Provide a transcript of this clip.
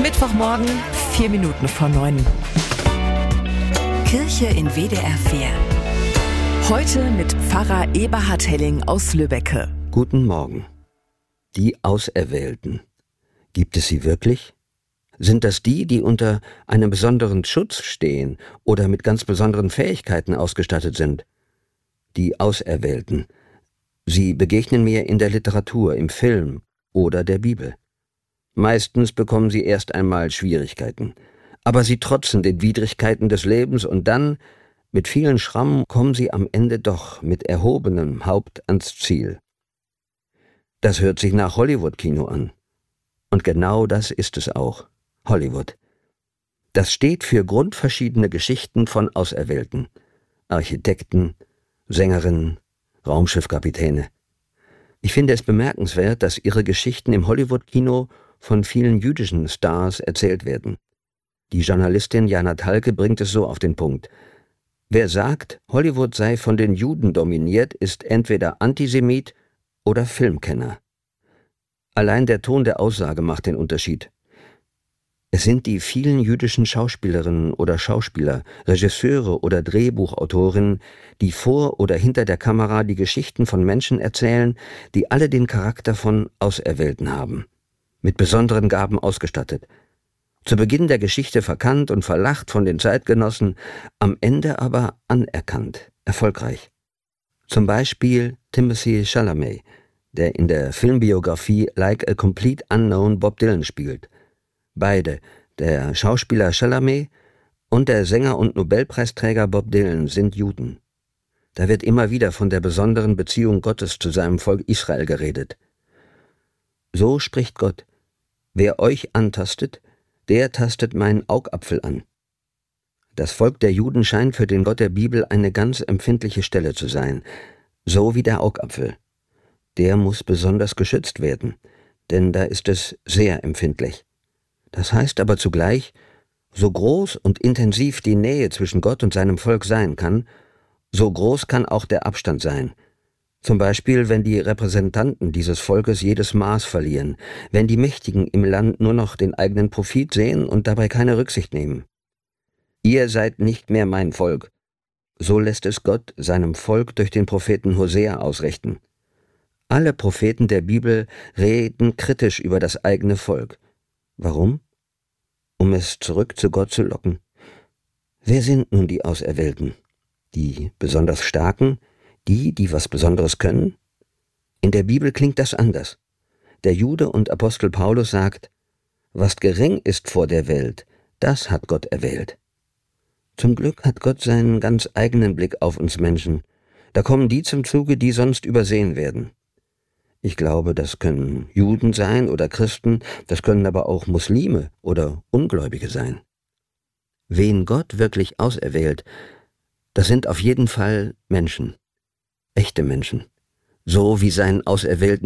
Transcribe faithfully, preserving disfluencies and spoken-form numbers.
Mittwochmorgen, vier Minuten vor neun. Kirche in W D R vier. Heute mit Pfarrer Eberhard Helling aus Lübbecke. Guten Morgen. Die Auserwählten. Gibt es sie wirklich? Sind das die, die unter einem besonderen Schutz stehen oder mit ganz besonderen Fähigkeiten ausgestattet sind? Die Auserwählten. Sie begegnen mir in der Literatur, im Film oder der Bibel. Meistens bekommen sie erst einmal Schwierigkeiten, aber sie trotzen den Widrigkeiten des Lebens und dann, mit vielen Schrammen, kommen sie am Ende doch mit erhobenem Haupt ans Ziel. Das hört sich nach Hollywood-Kino an. Und genau das ist es auch, Hollywood. Das steht für grundverschiedene Geschichten von Auserwählten. Architekten, Sängerinnen, Raumschiffkapitäne. Ich finde es bemerkenswert, dass ihre Geschichten im Hollywood-Kino von vielen jüdischen Stars erzählt werden. Die Journalistin Jana Thalke bringt es so auf den Punkt. Wer sagt, Hollywood sei von den Juden dominiert, ist entweder Antisemit oder Filmkenner. Allein der Ton der Aussage macht den Unterschied. Es sind die vielen jüdischen Schauspielerinnen oder Schauspieler, Regisseure oder Drehbuchautorinnen, die vor oder hinter der Kamera die Geschichten von Menschen erzählen, die alle den Charakter von Auserwählten haben, mit besonderen Gaben ausgestattet. Zu Beginn der Geschichte verkannt und verlacht von den Zeitgenossen, am Ende aber anerkannt, erfolgreich. Zum Beispiel Timothée Chalamet, der in der Filmbiografie Like a Complete Unknown Bob Dylan spielt. Beide, der Schauspieler Chalamet und der Sänger und Nobelpreisträger Bob Dylan, sind Juden. Da wird immer wieder von der besonderen Beziehung Gottes zu seinem Volk Israel geredet. So spricht Gott: Wer euch antastet, der tastet meinen Augapfel an. Das Volk der Juden scheint für den Gott der Bibel eine ganz empfindliche Stelle zu sein, so wie der Augapfel. Der muss besonders geschützt werden, denn da ist es sehr empfindlich. Das heißt aber zugleich, so groß und intensiv die Nähe zwischen Gott und seinem Volk sein kann, so groß kann auch der Abstand sein. Zum Beispiel, wenn die Repräsentanten dieses Volkes jedes Maß verlieren, wenn die Mächtigen im Land nur noch den eigenen Profit sehen und dabei keine Rücksicht nehmen. Ihr seid nicht mehr mein Volk. So lässt es Gott seinem Volk durch den Propheten Hosea ausrichten. Alle Propheten der Bibel reden kritisch über das eigene Volk. Warum? Um es zurück zu Gott zu locken. Wer sind nun die Auserwählten? Die besonders Starken? Die, die was Besonderes können? In der Bibel klingt das anders. Der Jude und Apostel Paulus sagt: Was gering ist vor der Welt, das hat Gott erwählt. Zum Glück hat Gott seinen ganz eigenen Blick auf uns Menschen. Da kommen die zum Zuge, die sonst übersehen werden. Ich glaube, das können Juden sein oder Christen, das können aber auch Muslime oder Ungläubige sein. Wen Gott wirklich auserwählt, das sind auf jeden Fall Menschen, echte Menschen, so wie seinen auserwählten